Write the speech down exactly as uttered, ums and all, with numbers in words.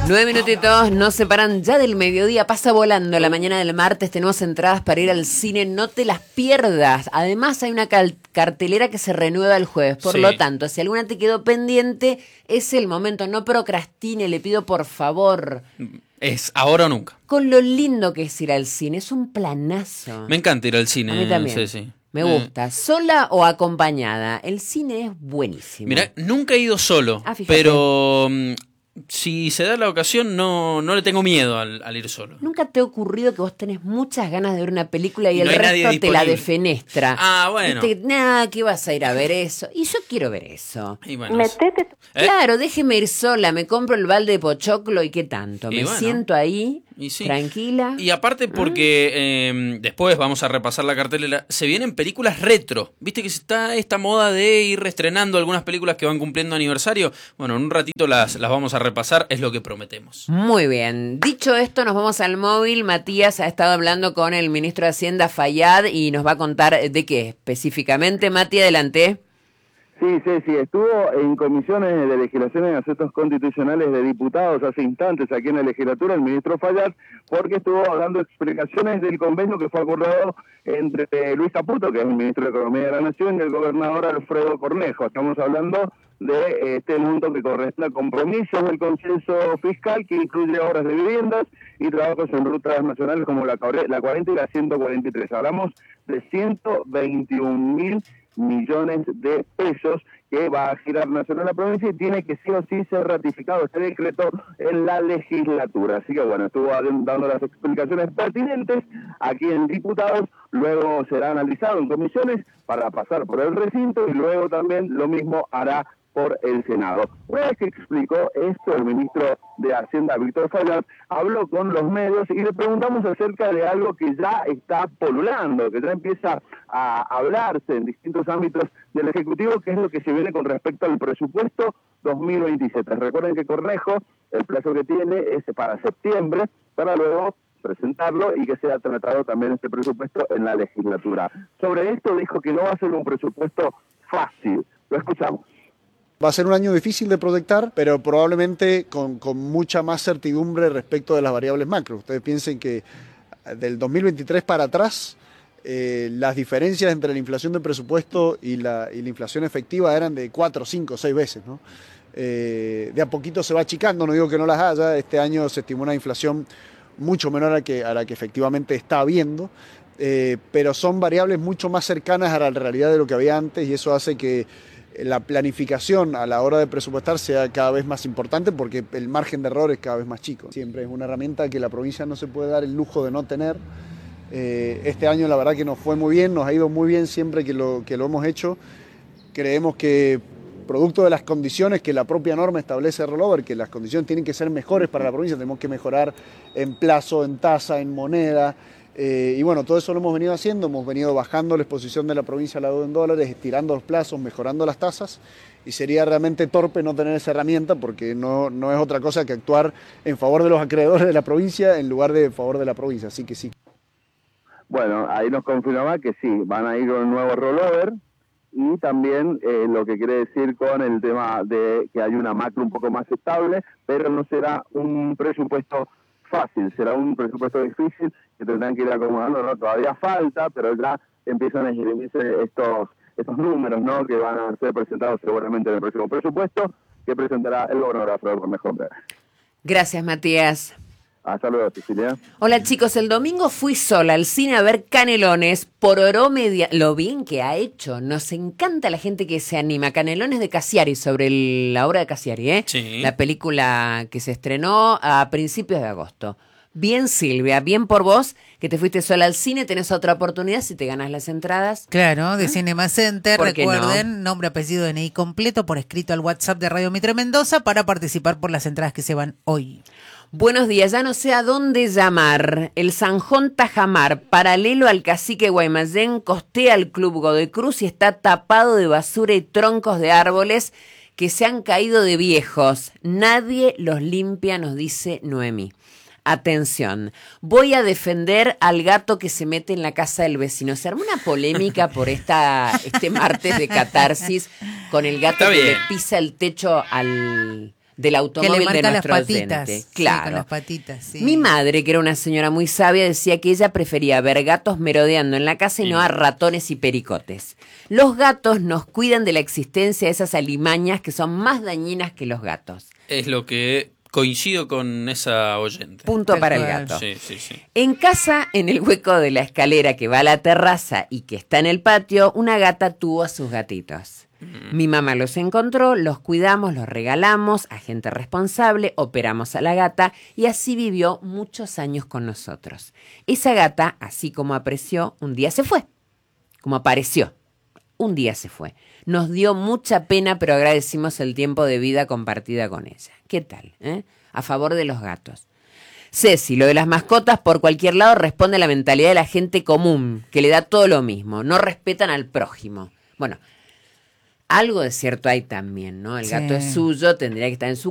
Nueve minutitos nos separan ya del mediodía, pasa volando la mañana del martes, tenemos entradas para ir al cine, no te las pierdas. Además hay una cal- cartelera que se renueva el jueves, por Sí. lo tanto, si alguna te quedó pendiente, es el momento, no procrastine, le pido por favor. Es ahora o nunca. Con lo lindo que es ir al cine, es un planazo. Me encanta ir al cine. A mí también. Sí, sí. Me Eh, gusta, sola o acompañada, el cine es buenísimo. Mirá, nunca he ido solo, Ah, fíjate. pero mm, si se da la ocasión no, no le tengo miedo al, al ir solo. ¿Nunca te ha ocurrido que vos tenés muchas ganas de ver una película y, Y el no hay nadie resto te la disponible? defenestra? Ah, bueno. Viste, nah, ¿qué vas a ir a ver eso? Y yo quiero ver eso. Y bueno, Metete tu... ¿Eh? Claro, déjeme ir sola, me compro el balde de pochoclo y qué tanto. Y Me bueno. siento ahí, Y sí. tranquila. Y aparte porque eh, después vamos a repasar la cartelera, se vienen películas retro. Viste que está esta moda de ir reestrenando algunas películas que van cumpliendo aniversario. Bueno, en un ratito las, las vamos a repasar, es lo que prometemos. Muy bien. Dicho esto, nos vamos al móvil. Matías ha estado hablando con el ministro de Hacienda, Fayad, y nos va a contar de qué específicamente. Mati, adelante. Sí, sí, sí, estuvo en comisiones de legislación en asuntos constitucionales de diputados hace instantes aquí en la legislatura el ministro Fayad, porque estuvo dando explicaciones del convenio que fue acordado entre Luis Caputo, que es el ministro de Economía de la Nación, y el gobernador Alfredo Cornejo. Estamos hablando de este monto que corresponde a compromisos del consenso fiscal, que incluye obras de viviendas y trabajos en rutas nacionales como la, la cuarenta y la ciento cuarenta y tres. Hablamos de ciento veintiún mil millones de pesos que va a girar nacional a la provincia y tiene que sí o sí ser ratificado este decreto en la legislatura. Así que bueno, estuvo dando las explicaciones pertinentes aquí en diputados, luego será analizado en comisiones para pasar por el recinto y luego también lo mismo hará por el Senado. Una vez que explicó esto, el ministro de Hacienda, Víctor Fayad, habló con los medios y le preguntamos acerca de algo que ya está polulando, que ya empieza a hablarse en distintos ámbitos del Ejecutivo, que es lo que se viene con respecto al presupuesto dos mil veintisiete. Recuerden que Cornejo, el plazo que tiene es para septiembre, para luego presentarlo y que sea tratado también este presupuesto en la legislatura. Sobre esto dijo que no va a ser un presupuesto fácil. Lo escuchamos. Va a ser un año difícil de proyectar, pero probablemente con, con mucha más certidumbre respecto de las variables macro. Ustedes piensen que del dos mil veintitrés para atrás, eh, las diferencias entre la inflación de presupuesto y la, y la inflación efectiva eran de cuatro, cinco, seis veces, ¿no? Eh, de a poquito se va achicando, no digo que no las haya. Este año se estimó una inflación mucho menor a, que, a la que efectivamente está habiendo, eh, pero son variables mucho más cercanas a la realidad de lo que había antes y eso hace que la planificación a la hora de presupuestar sea cada vez más importante porque el margen de error es cada vez más chico. Siempre es una herramienta que la provincia no se puede dar el lujo de no tener. Eh, este año la verdad que nos fue muy bien, nos ha ido muy bien siempre que lo, que lo hemos hecho. Creemos que producto de las condiciones que la propia norma establece rollover, que las condiciones tienen que ser mejores para la provincia, tenemos que mejorar en plazo, en tasa, en moneda. Eh, y bueno, todo eso lo hemos venido haciendo, hemos venido bajando la exposición de la provincia a la deuda en dólares, estirando los plazos, mejorando las tasas, y sería realmente torpe no tener esa herramienta porque no, no es otra cosa que actuar en favor de los acreedores de la provincia en lugar de en favor de la provincia, así que sí. Bueno, ahí nos confirma que sí, van a ir con un nuevo rollover y también eh, lo que quiere decir con el tema de que hay una macro un poco más estable, pero no será un presupuesto fácil, será un presupuesto difícil que tendrán que ir acomodando, ¿no? Todavía falta, pero ya empiezan a escribirse estos, estos números, ¿no? Que van a ser presentados seguramente en el próximo presupuesto que presentará el gobernador Alfredo Cornejo. Gracias, Matías. Hasta luego, Cecilia. Hola chicos, el domingo fui sola al cine a ver Canelones, Pororó media... Lo bien que ha hecho, nos encanta la gente que se anima. Canelones de Cassiari, sobre el- la obra de Cassiari, ¿eh? Sí. La película que se estrenó a principios de agosto. Bien Silvia, bien por vos, que te fuiste sola al cine, tenés otra oportunidad si te ganas las entradas. Claro, de Cinema Center, ¿Por qué recuerden, nombre, apellido, D N I completo por escrito al WhatsApp de Radio Mitre Mendoza para participar por las entradas que se van hoy. Buenos días, ya no sé a dónde llamar. El Sanjón Tajamar, paralelo al Cacique Guaymallén, costea al Club Godoy Cruz y está tapado de basura y troncos de árboles que se han caído de viejos. Nadie los limpia, nos dice Noemí. Atención, voy a defender al gato que se mete en la casa del vecino. Se armó una polémica por esta este martes de catarsis con el gato Está que bien. le pisa el techo al... del automóvil que le marca de nuestro las patitas. oyente. Sí, Claro. con las patitas, sí. Mi madre, que era una señora muy sabia, decía que ella prefería ver gatos merodeando en la casa y Sí. no a ratones y pericotes. Los gatos nos cuidan de la existencia de esas alimañas que son más dañinas que los gatos. Es lo que coincido con esa oyente. Punto Tal para el cual. gato. Sí, sí, sí. En casa, en el hueco de la escalera que va a la terraza y que está en el patio, una gata tuvo a sus gatitos. Mi mamá los encontró, los cuidamos, los regalamos a gente responsable, operamos a la gata y así vivió muchos años con nosotros. Esa gata, así como apreció, un día se fue. Como apareció, un día se fue. Nos dio mucha pena, pero agradecimos el tiempo de vida compartida con ella. ¿Qué tal? eh? A favor de los gatos. Ceci, lo de las mascotas por cualquier lado responde a la mentalidad de la gente común, que le da todo lo mismo, no respetan al prójimo. Bueno, algo de cierto hay también, ¿no? El gato Sí. es suyo, tendría que estar en su